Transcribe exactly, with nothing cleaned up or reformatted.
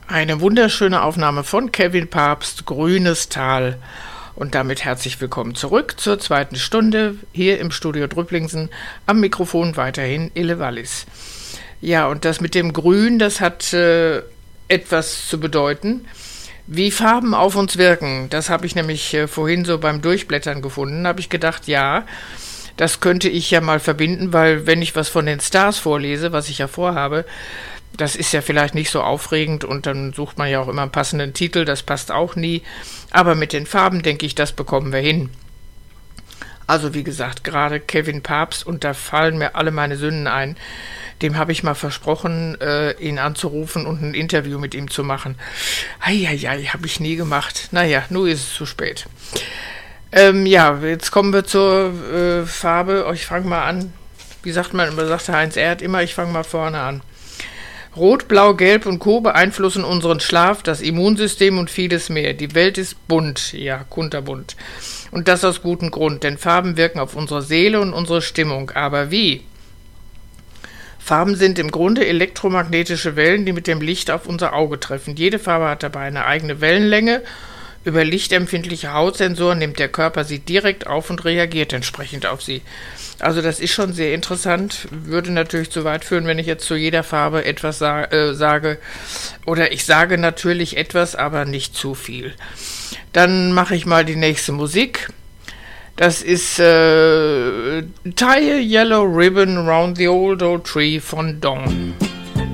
Eine wunderschöne Aufnahme von Kevin Pabst, Grünes Tal. Und damit herzlich willkommen zurück zur zweiten Stunde hier im Studio Drüblingsen. Am Mikrofon weiterhin Ille Wallis. Ja, und das mit dem Grün, das hat äh, etwas zu bedeuten. Wie Farben auf uns wirken, das habe ich nämlich äh, vorhin so beim Durchblättern gefunden. Habe ich gedacht, ja, das könnte ich ja mal verbinden, weil wenn ich was von den Stars vorlese, was ich ja vorhabe, das ist ja vielleicht nicht so aufregend und dann sucht man ja auch immer einen passenden Titel, das passt auch nie. Aber mit den Farben denke ich, das bekommen wir hin. Also wie gesagt, gerade Kevin Pabst, und da fallen mir alle meine Sünden ein, dem habe ich mal versprochen, äh, ihn anzurufen und ein Interview mit ihm zu machen. Eieiei, habe ich nie gemacht. Naja, nun ist es zu spät. Ähm, ja, jetzt kommen wir zur äh, Farbe. Oh, ich fange mal an. Wie sagt man, sagt der Heinz Erhardt immer, ich fange mal vorne an. Rot, Blau, Gelb und Co. beeinflussen unseren Schlaf, das Immunsystem und vieles mehr. Die Welt ist bunt, ja, kunterbunt. Und das aus gutem Grund, denn Farben wirken auf unsere Seele und unsere Stimmung. Aber wie? Farben sind im Grunde elektromagnetische Wellen, die mit dem Licht auf unser Auge treffen. Jede Farbe hat dabei eine eigene Wellenlänge. Über lichtempfindliche Hautsensoren nimmt der Körper sie direkt auf und reagiert entsprechend auf sie. Also das ist schon sehr interessant, würde natürlich zu weit führen, wenn ich jetzt zu jeder Farbe etwas sa- äh, sage. Oder ich sage natürlich etwas, aber nicht zu viel. Dann mache ich mal die nächste Musik. Das ist äh, Tie a Yellow Ribbon Round the Old Old Tree von Dawn.